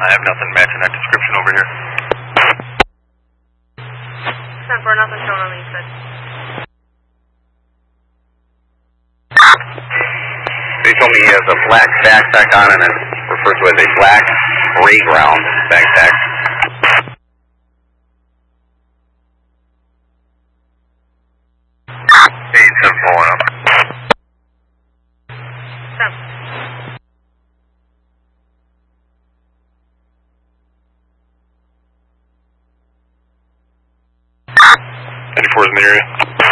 I have nothing matching that description over here. 10-4, nothing shown on the east side. They told me he has a black backpack on and it's referred to as a black gray ground backpack. Hey, 10-4 up. 10. Any 4's in the area?